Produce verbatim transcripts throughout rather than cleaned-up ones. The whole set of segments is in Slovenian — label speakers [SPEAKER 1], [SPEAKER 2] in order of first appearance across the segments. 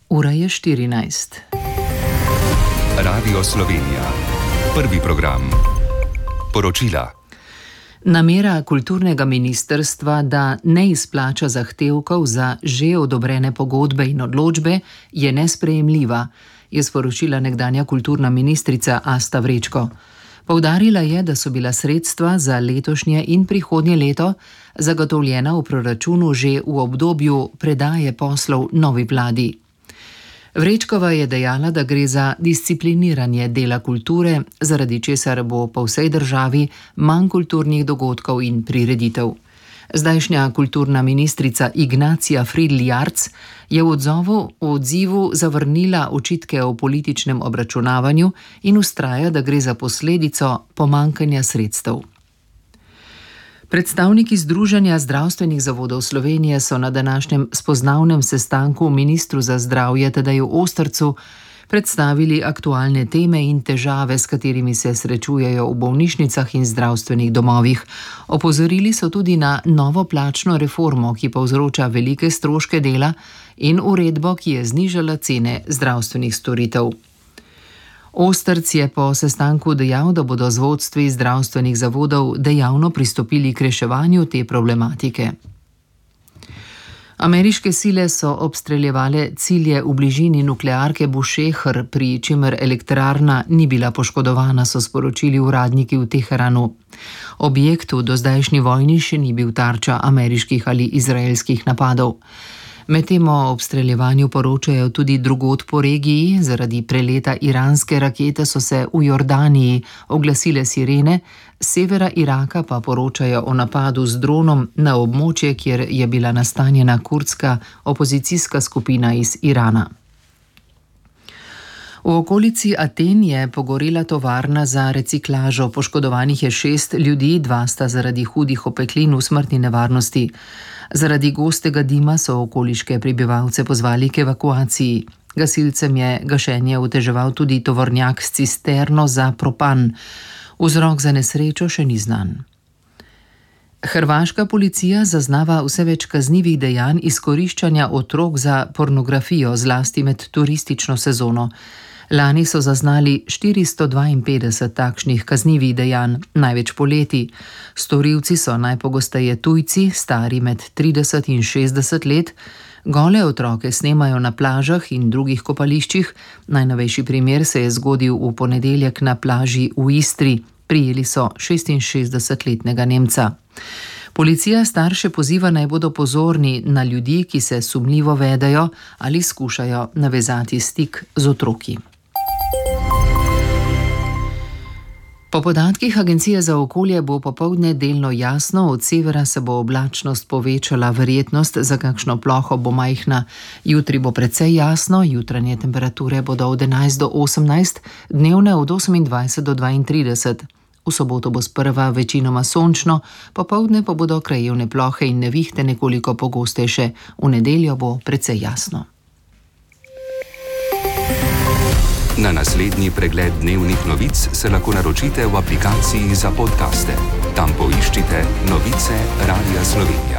[SPEAKER 1] Ura je štirinajst.
[SPEAKER 2] Radio Slovenija. Prvi program. Poročila.
[SPEAKER 1] Namera kulturnega ministrstva, da ne izplača zahtevkov za že odobrene pogodbe in odločbe, je nesprejemljiva, je sporočila nekdanja kulturna ministrica Asta Vrečko. Poudarila je, da so bila sredstva za letošnje in prihodnje leto zagotovljena v proračunu že v obdobju predaje poslov novi vladi. Vrečkova je dejala, da gre za discipliniranje dela kulture, zaradi česar bo po vsej državi manj kulturnih dogodkov in prireditev. Zdajšnja kulturna ministrica Ignacija Fridl Jarc je v odzovu, v odzivu zavrnila očitke o političnem obračunavanju in vztraja, da gre za posledico pomanjkanja sredstev. Predstavniki Združenja zdravstvenih zavodov Slovenije so na današnjem spoznavnem sestanku ministru za zdravje Tadeju Ostercu predstavili aktualne teme in težave, s katerimi se srečujejo v bolnišnicah in zdravstvenih domovih. Opozorili so tudi na novo plačno reformo, ki povzroča velike stroške dela, in uredbo, ki je znižala cene zdravstvenih storitev. Osterc je po sestanku dejal, da bodo z vodstvi zdravstvenih zavodov dejavno pristopili k reševanju te problematike. Ameriške sile so obstreljevale cilje v bližini nuklearke Bushehr, pri čemer elektrarna ni bila poškodovana, so sporočili uradniki v Teheranu. Objekt v dozdajšnji vojni še ni bil tarča ameriških ali izraelskih napadov. Medtem o obstreljevanju poročajo tudi drugod po regiji. Zaradi preleta iranske rakete so se v Jordaniji oglasile sirene, s severa Iraka pa poročajo o napadu z dronom na območje, kjer je bila nastanjena kurdska opozicijska skupina iz Irana. V okolici Aten je pogorela tovarna za reciklažo. Poškodovanih je šest ljudi, dva sta zaradi hudih opeklin v smrtni nevarnosti. Zaradi gostega dima so okoliške prebivalce pozvali k evakuaciji. Gasilcem je gašenje oteževal tudi tovornjak s cisterno za propan. Vzrok za nesrečo še ni znan. Hrvaška policija zaznava vse več kaznivih dejanj izkoriščanja otrok za pornografijo, zlasti med turistično sezono. Lani so zaznali štiristo dvainpetdeset takšnih kaznivih dejanj, največ poleti. Storilci so najpogosteje tujci, stari med trideset in šestdeset let. Gole otroke snemajo na plažah in drugih kopališčih. Najnovejši primer se je zgodil v ponedeljek na plaži v Istri. Prijeli so šestinšestdesetletnega Nemca. Policija starše poziva, naj bodo pozorni na ljudi, ki se sumljivo vedejo ali skušajo navezati stik z otroki. Po podatkih Agencije za okolje bo popoldne delno jasno, od severa se bo oblačnost povečala, verjetnost za kakšno ploho bo majhna. Jutri bo precej jasno, jutranje temperature bodo od enajst do osemnajst, dnevne od osemindvajset do dvaintrideset. V soboto bo sprva večinoma sončno, popoldne pa bodo krajevne plohe in nevihte nekoliko pogostejše. V nedeljo bo precej jasno.
[SPEAKER 2] Na naslednji pregled dnevnih novic se lahko naročite v aplikaciji za podcaste. Tam poiščite Novice Radia Slovenija.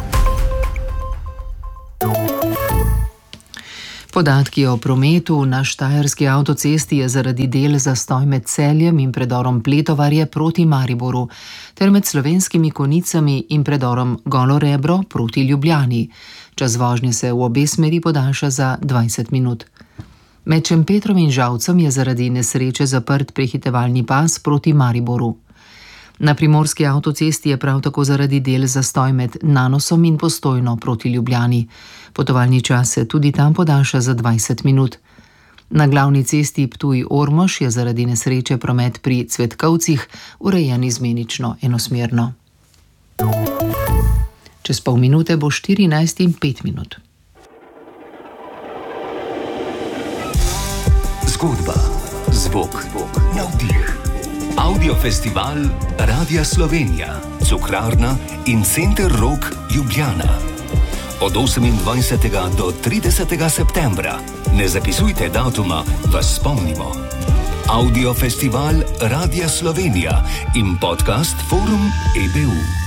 [SPEAKER 1] Podatki o prometu na štajerski avtocesti je zaradi del zastoj med Celjem in predorom Pletovarje proti Mariboru, ter med Slovenskimi Konicami in predorom Golo Rebro proti Ljubljani. Čas vožnje se v obe smeri podaljša za dvajset minut. Med Šempetrom in Žalcem je zaradi nesreče zaprt prehitevalni pas proti Mariboru. Na primorski avtocesti je prav tako zaradi del zastoj med Nanosom in Postojno proti Ljubljani. Potovalni čas se tudi tam podaljša za dvajset minut. Na glavni cesti Ptuj-Ormož je zaradi nesreče promet pri Cvetkovcih urejen izmenično enosmerno. Čez pol minute bo štirinajst in pet minut.
[SPEAKER 2] Zgodba, zvok, navdih. Audiofestival Radia Slovenija, Cukrarna in Center Rok Ljubljana. Od osemindvajsetega do tridesetega septembra. Ne zapisujte datuma, vas spomnimo. Audiofestival Radia Slovenija in podcast Forum E B U.